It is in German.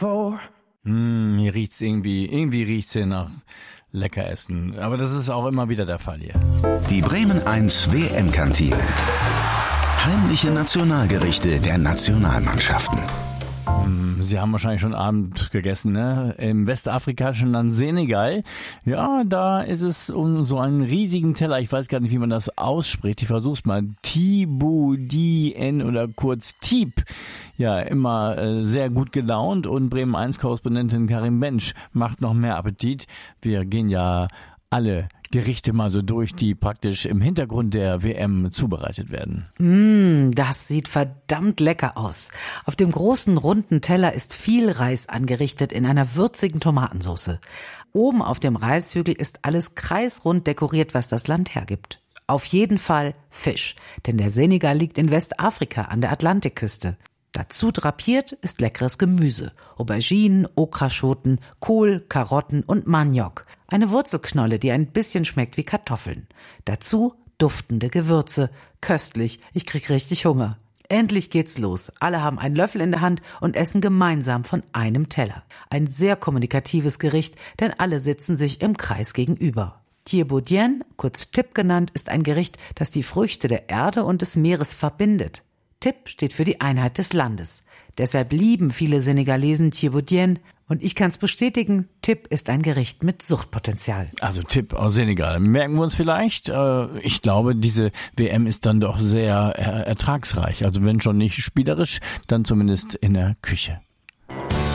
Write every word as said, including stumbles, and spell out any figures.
Hm, hier riecht's irgendwie, irgendwie riecht's hier nach lecker essen. Aber das ist auch immer wieder der Fall hier. Die Bremen eins W M-Kantine. Heimliche Nationalgerichte der Nationalmannschaften. Sie haben wahrscheinlich schon Abend gegessen, ne? Im westafrikanischen Land Senegal. Ja, da ist es um so einen riesigen Teller. Ich weiß gar nicht, wie man das ausspricht. Ich versuch's mal. Tiboudien oder kurz Tieb. Ja, immer äh, sehr gut gelaunt und Bremen eins Korrespondentin Karin Bensch macht noch mehr Appetit. Wir gehen ja alle Gerichte mal so durch, die praktisch im Hintergrund der W M zubereitet werden. Mm, das sieht verdammt lecker aus. Auf dem großen runden Teller ist viel Reis angerichtet in einer würzigen Tomatensauce. Oben auf dem Reishügel ist alles kreisrund dekoriert, was das Land hergibt. Auf jeden Fall Fisch, denn der Senegal liegt in Westafrika an der Atlantikküste. Dazu drapiert ist leckeres Gemüse, Auberginen, Okraschoten, Kohl, Karotten und Maniok. Eine Wurzelknolle, die ein bisschen schmeckt wie Kartoffeln. Dazu duftende Gewürze. Köstlich, ich krieg richtig Hunger. Endlich geht's los. Alle haben einen Löffel in der Hand und essen gemeinsam von einem Teller. Ein sehr kommunikatives Gericht, denn alle sitzen sich im Kreis gegenüber. Tiboudien, kurz Tip genannt, ist ein Gericht, das die Früchte der Erde und des Meeres verbindet. Tip steht für die Einheit des Landes. Deshalb lieben viele Senegalesen Tiboudien und ich kann es bestätigen, Tip ist ein Gericht mit Suchtpotenzial. Also Tip aus Senegal. Merken wir uns vielleicht? Ich glaube, diese W M ist dann doch sehr ertragsreich. Also wenn schon nicht spielerisch, dann zumindest in der Küche.